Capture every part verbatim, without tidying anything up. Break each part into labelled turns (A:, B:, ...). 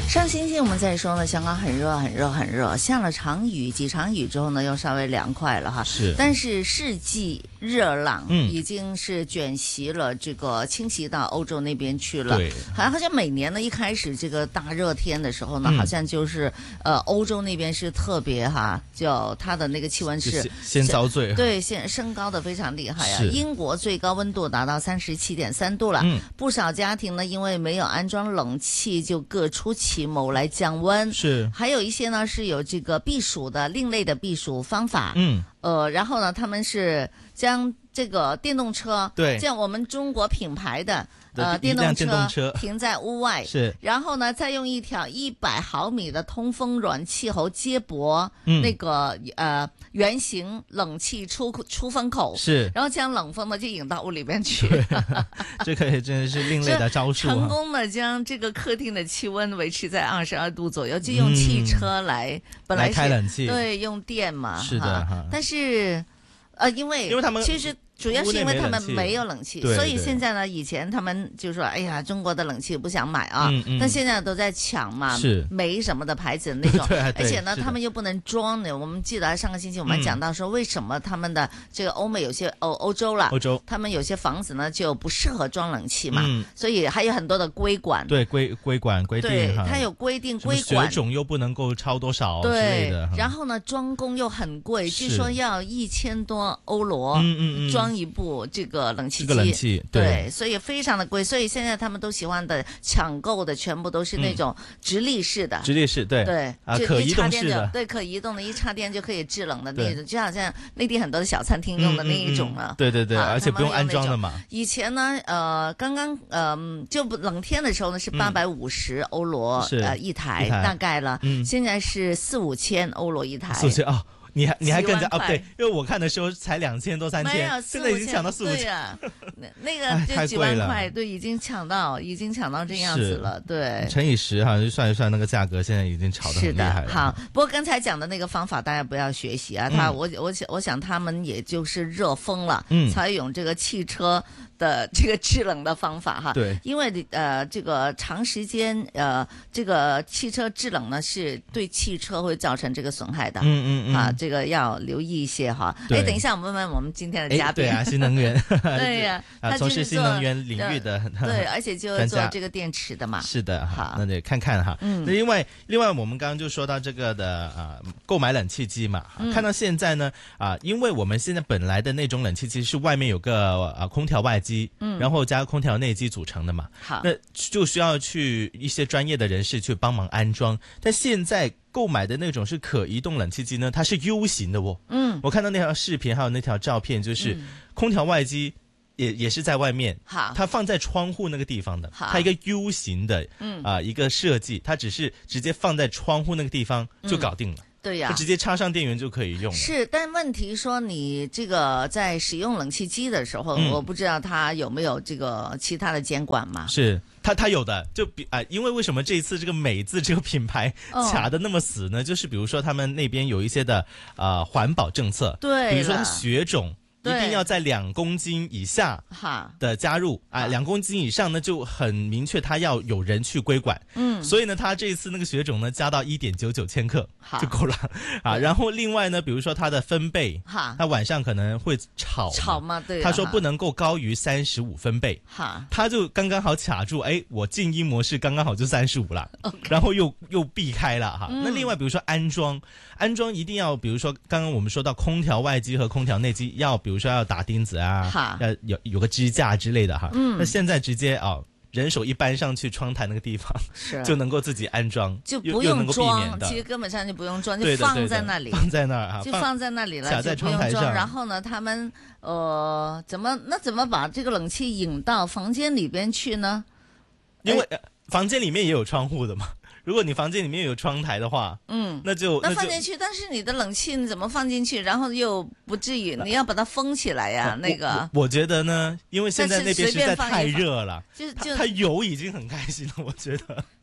A: 上星期我们在说呢，香港很热很热很热，下了场雨，几场雨之后呢，又稍微凉快了哈。
B: 是，
A: 但是世纪热浪
B: 嗯
A: 已经是卷袭了，这个侵袭到欧洲那边去了。
B: 对，
A: 好像好像每年呢，一开始这个大热天的时候呢，
B: 嗯、
A: 好像就是呃，欧洲那边是特别哈，就它的那个气温是
B: 先遭罪，
A: 对，先升高的非常厉害呀。英国最高温度达到三十七点三度了，
B: 嗯，
A: 不少家庭呢，因为没有安装冷气，就各出奇谋来降温。
B: 是，
A: 还有一些呢是有这个避暑的另类的避暑方法。
B: 嗯，
A: 呃，然后呢，他们是将这个电动车，
B: 对，
A: 像我们中国品牌的呃电动车, 电动车停在屋外，
B: 是，
A: 然后呢，再用一条一百毫米的通风软气喉接驳、
B: 嗯、
A: 那个呃圆形冷气出出风口，
B: 是，
A: 然后将冷风呢就引到屋里边去。
B: 这可以真的是另类的招数、啊，
A: 成功的将这个客厅的气温维持在二十二度左右，就用汽车来，嗯、本来是
B: 来开冷气，
A: 对，用电嘛，
B: 是的，哈
A: 但是呃，因为
B: 因为他们
A: 其实。主要是因为他们没有冷气，
B: 对对，
A: 所以现在呢，以前他们就说，哎呀，中国的冷气不想买啊，
B: 嗯嗯、
A: 但现在都在抢嘛，
B: 是
A: 没什么的牌子的那种，
B: 对对
A: 而且呢，他们又不能装的。我们记得上个星期我们讲到说，为什么他们的这个欧美有些欧欧洲了，
B: 欧洲
A: 他们有些房子呢就不适合装冷气嘛，
B: 嗯、
A: 所以还有很多的规管，
B: 对规规管规定，
A: 对，它有规定规管，
B: 血种又不能够超多少
A: 对
B: 之类的，
A: 然后呢，装工又很贵，据说要一千多欧罗，
B: 嗯嗯嗯，
A: 装一部这个。这个冷气机，
B: 这个冷气 对,
A: 对，所以非常的贵，所以现在他们都喜欢的抢购的全部都是那种直立式的，
B: 嗯、直立式，对
A: 对
B: 啊，可移动式的，
A: 对，可移动的，一插电就可以制冷的那种，就好像内地很多的小餐厅用的那一种了，
B: 嗯嗯嗯、对对对、啊，而且不用安装的嘛。
A: 以前呢，呃，刚刚呃，就冷天的时候呢是八百五十欧罗、
B: 嗯、
A: 呃一台，大概了，
B: 嗯、
A: 现在是四五千欧罗一台，
B: 四五千啊。你还你还更加啊？对，因为我看的时候才两千多三千，现在已经抢到四五千。
A: 对呀、啊，那个就几万块，对，已经抢到，已经抢到这样子了。对，
B: 乘以十哈，就算一算那个价格，现在已经炒得很厉害了。
A: 是的，好。不过刚才讲的那个方法，大家不要学习啊。他、嗯、我我想我想他们也就是热疯了，嗯，才用这个汽车的这个制冷的方法哈。
B: 对，
A: 因为呃这个长时间呃这个汽车制冷呢，是对汽车会造成这个损害的。
B: 嗯嗯嗯。
A: 啊。这个要留意一些哈。哎，等一下，我们问问我们今天的嘉宾。
B: 对啊，新能源。
A: 对呀、啊，
B: 啊，从事新能源领域的。
A: 对，而且就做这个電池的嘛。
B: 是的，
A: 好，
B: 那得看看哈。
A: 嗯。
B: 那另外，另外我們剛剛就說到這個的啊，購買冷氣機嘛，嗯、看到現在呢啊，因為我們現在本來的那種冷氣機是外面有個啊空調外機，嗯，然後加空調內機組成的嘛。
A: 好，
B: 那就需要去一些專業的人士去幫忙安裝，但現在。購買的那種是可移動冷氣機呢，它是 U 型的哦。
A: 嗯，
B: 我看到那條視頻還有那條照片，就是空調外機也也是在外面，
A: 好，
B: 它放在窗戶那個地方的，它一個 U 型的，嗯啊、呃、一個設計，它只是直接放在窗戶那個地方就搞定了。嗯
A: 對呀、啊，
B: 就直接插上電源就可以用了。
A: 是，但問題說你這個在使用冷氣機的時候，嗯、我不知道它有沒有這個其他的監管嘛？
B: 是，它它有的，就比啊、呃，因為為什麼這一次這個美字這個品牌卡得那麼死呢？哦、就是比如說他們那邊有一些的啊、呃、環保政策，
A: 對，
B: 比如說它血種。一定要在兩公斤以下的加入啊，兩公斤以上呢就很明確，它要有人去規管。嗯，所以呢，它這一次那個血種呢加到一點九九千克就夠了啊。然後另外呢，比如說它的分貝，哈，它晚上可能會吵
A: 吵嘛，對，
B: 他說不能夠高於三十五分貝，哈，他就剛剛好卡住，哎，我靜音模式剛剛好就三十五了，然後又又避開了哈。那另外比如說安裝，安裝一定要，比如說剛剛我們說到空調外機和空調內機要。比如說要打釘子啊，要有有個支架之類的哈。嗯，那現在直接啊、哦，人手一搬上去窗台那個地方，是就能夠自己安裝，
A: 就不用裝。
B: 其
A: 實根本上就不用裝，就放在那裡，
B: 放在那兒啊，
A: 就放在那裡了，
B: 卡在窗台上。
A: 然後呢，他們呃，怎麼那怎麼把這個冷氣引到房間裡邊去呢？
B: 因為房間裡面也有窗戶的嘛。如果你房間裡面有窗台的話，嗯，那就
A: 那放進去，但是你的冷氣你怎麼放進去？然後又不至於你要把它封起來呀、啊？那個
B: 我，我覺得呢，因為現在那邊實在太熱了，
A: 就是就
B: 它油已經很開心了，我覺得。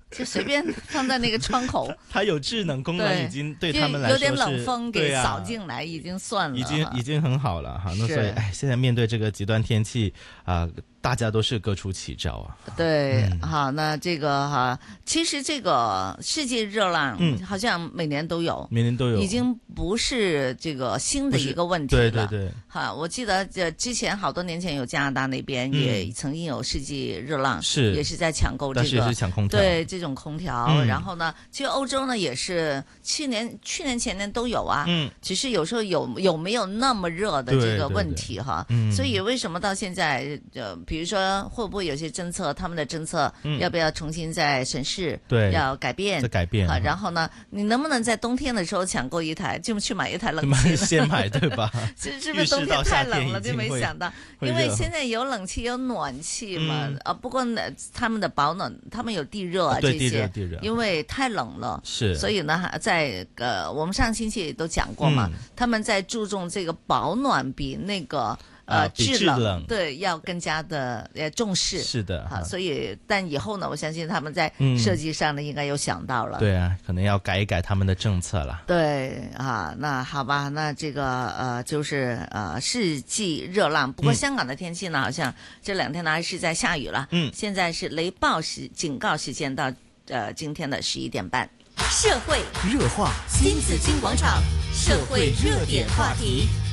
A: 就隨便放在那個窗口。
B: 它有智能功能，已經對他們來說是
A: 有點冷風給掃進來，已經算了，
B: 已經已經很好了哈。那所以，哎，現在面對這個極端天氣啊。呃大家都是各出奇招啊！
A: 對，嗯、好，那這個哈，其實這個世界熱浪，嗯，好像每年都有，
B: 每年都有，
A: 已經不是這個新的一個問題了。
B: 對對對，
A: 哈，我記得這之前好多年前有加拿大那邊也曾經有世紀熱浪，是、嗯、也是在搶購這個，
B: 但是也是搶空調，
A: 對這種空調。嗯、然後呢，其實歐洲呢也是去年、去年前年都有啊，嗯，只是有時候有有沒有那麼熱的這個問題哈，嗯，所以為什麼到現在呃，比如說會不會有些政策，他們的政策要不要重新再審視？對，要改變，
B: 再改變。
A: 啊，然後呢，你能不能在冬天的時候搶購一台，就去買一台冷氣？
B: 先買對吧？
A: 其實是不是冬天太冷了就沒想到？因為現在有冷氣有暖氣嘛，啊，不過他們的保暖，他們有地熱啊這些，因為太冷了，是，所以呢，在呃，我們上星期都講過嘛，他們在注重這個保暖比那個。呃，制冷，冷對，要更加的呃重視。是的，好，所以但以後呢，我相信他們在設計上呢，嗯、應該有想到了。
B: 對啊，可能要改一改他們的政策了。
A: 對啊，那好吧，那這個呃就是呃世紀熱浪。不過香港的天氣呢，嗯、好像這兩天呢還是在下雨了。嗯，現在是雷暴時警告時間到呃今天的十一點半。
C: 社會熱話，新紫荊廣場，社會熱點話題。